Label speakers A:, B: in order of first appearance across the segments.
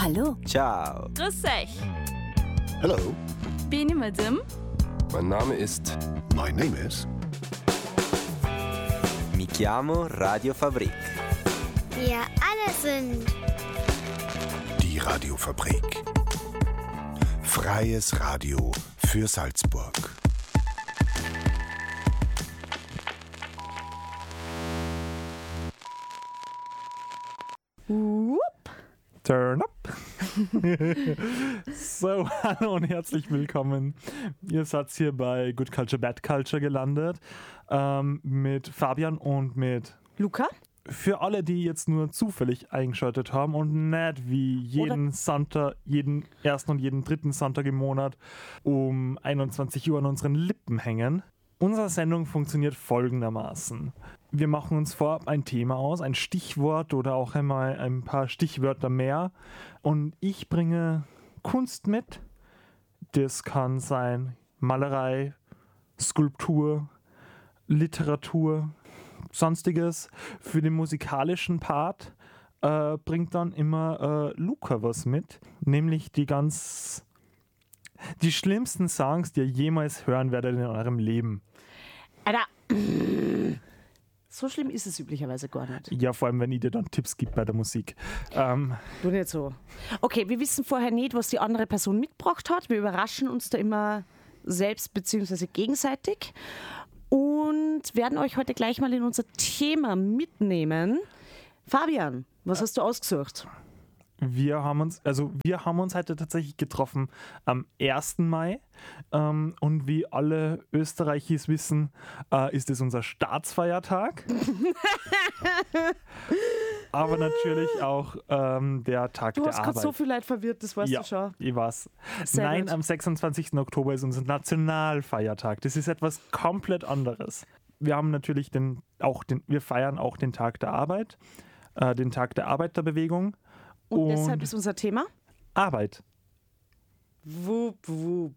A: Hallo.
B: Ciao.
C: Grüß euch.
D: Hello,
C: Bin ich Madame?
D: mein Name ist. My name is.
B: Mi chiamo Radio Fabrik.
E: Wir alle sind
D: Die Radiofabrik. Freies Radio für Salzburg.
F: Turn up. So, hallo und herzlich willkommen. Ihr seid hier bei Good Culture, Bad Culture gelandet mit Fabian und mit
A: Luca?
F: für alle, die jetzt nur zufällig eingeschaltet haben und nicht wie jeden Sonntag, jeden ersten und jeden dritten Sonntag im Monat um 21 Uhr an unseren Lippen hängen. Unsere Sendung funktioniert folgendermaßen. Wir machen uns vorab ein Thema aus, ein Stichwort oder auch einmal ein paar Stichwörter mehr. Und ich bringe Kunst mit. Das kann sein Malerei, Skulptur, Literatur, sonstiges. Für den musikalischen Part bringt dann immer Luca was mit, nämlich die schlimmsten Songs, die ihr jemals hören werdet in eurem Leben.
A: Alter, so schlimm ist es üblicherweise gar nicht.
F: Ja, vor allem, wenn ich dir dann Tipps gibt bei der Musik.
A: Du nicht so. Okay, wir wissen vorher nicht, was die andere Person mitgebracht hat. Wir überraschen uns da immer selbst bzw. gegenseitig und werden euch heute gleich mal in unser Thema mitnehmen. Fabian, was hast du ausgesucht?
F: Wir haben uns heute tatsächlich getroffen am 1. Mai. Und wie alle Österreichis wissen, ist es unser Staatsfeiertag. Aber natürlich auch der Tag der Arbeit.
A: Du hast gerade so viel Leid verwirrt, das weißt du schon.
F: Ich weiß.
A: Sehr
F: Nein,
A: gut.
F: am 26. Oktober ist unser Nationalfeiertag. Das ist etwas komplett anderes. Wir haben natürlich wir feiern auch den Tag der Arbeit, den Tag der Arbeiterbewegung.
A: Und deshalb ist unser Thema?
F: Arbeit.
A: Wup, wup.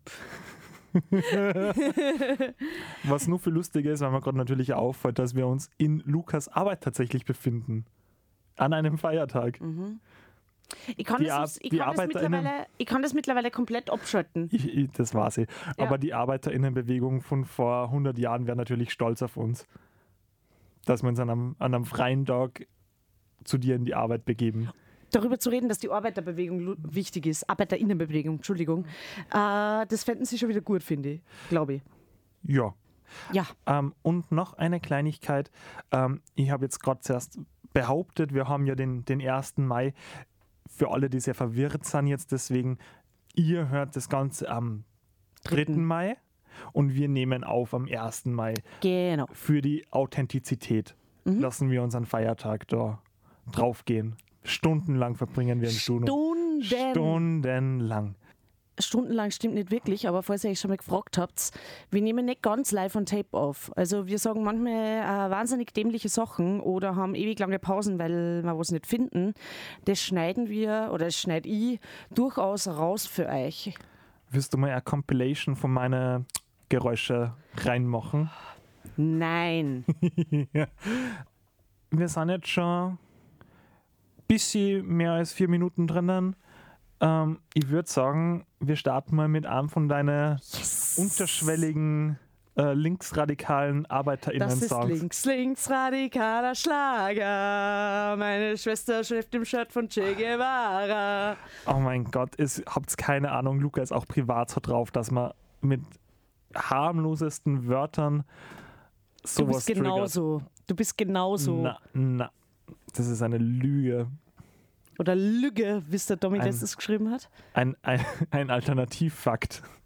F: Was nur für lustiger ist, weil mir gerade natürlich auffällt, dass wir uns in Lukas Arbeit tatsächlich befinden. An einem Feiertag.
A: Ich kann das mittlerweile komplett abschalten.
F: Das war sie.
A: Ja.
F: Aber die ArbeiterInnenbewegung von vor 100 Jahren wäre natürlich stolz auf uns, dass wir uns an einem freien Tag zu dir in die Arbeit begeben.
A: Darüber zu reden, dass die Arbeiterbewegung wichtig ist, Arbeiterinnenbewegung, Entschuldigung, das fänden sie schon wieder gut, finde ich, glaube ich.
F: Ja.
A: Ja.
F: Und noch eine Kleinigkeit. Ich habe jetzt gerade zuerst behauptet, wir haben ja den 1. Mai. Für alle, die sehr verwirrt sind jetzt deswegen, ihr hört das Ganze am 3. Mai und wir nehmen auf am 1. Mai.
A: Genau.
F: Für die Authentizität lassen wir unseren Feiertag da draufgehen. Stundenlang verbringen wir im Studio. Stundenlang.
A: Stundenlang stimmt nicht wirklich, aber falls ihr euch schon mal gefragt habt, wir nehmen nicht ganz live on tape auf. Also wir sagen manchmal wahnsinnig dämliche Sachen oder haben ewig lange Pausen, weil wir was nicht finden. Das schneide ich durchaus raus für euch.
F: Willst du mal eine Compilation von meinen Geräusche reinmachen?
A: Nein.
F: Wir sind jetzt schon ein bisschen mehr als 4 Minuten drinnen. Ich würde sagen, wir starten mal mit einem von deinen unterschwelligen linksradikalen ArbeiterInnen-Songs.
A: Das ist linksradikaler Schlager. Meine Schwester schläft im Shirt von Che Guevara.
F: Oh mein Gott, habt keine Ahnung, Luca ist auch privat so drauf, dass man mit harmlosesten Wörtern sowas triggert.
A: Du bist genauso.
F: Na, das ist eine Lüge.
A: Oder Lüge, wie es der Domi letztens geschrieben hat.
F: Ein Alternativfakt.